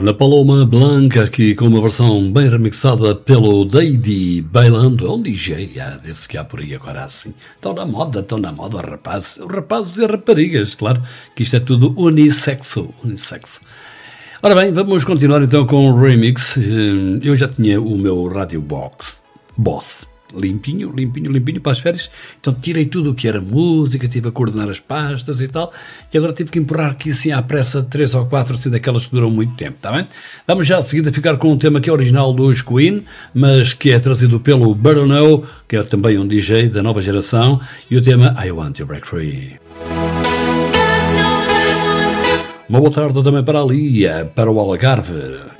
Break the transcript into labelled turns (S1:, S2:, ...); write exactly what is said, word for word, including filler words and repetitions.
S1: Na Paloma Blanca, aqui com uma versão bem remixada pelo Dady Bailando. É um D J, ah, desse que há por aí agora assim. Estão na moda, estão na moda, rapazes. Rapazes e raparigas, claro, que isto é tudo unissexo. unissexo. Ora bem, vamos continuar então com o remix. Eu já tinha o meu Radio Box, Boss, limpinho, limpinho, limpinho para as férias. Então tirei tudo o que era música, tive a coordenar as pastas e tal, e agora tive que empurrar aqui assim à pressa três ou quatro assim daquelas que duram muito tempo, está bem? Vamos já a seguida ficar com um tema que é original dos Queen, mas que é trazido pelo Burnow, que é também um D J da nova geração, e o tema I Want to Break Free. Uma boa tarde também para a Lia, para o Algarve.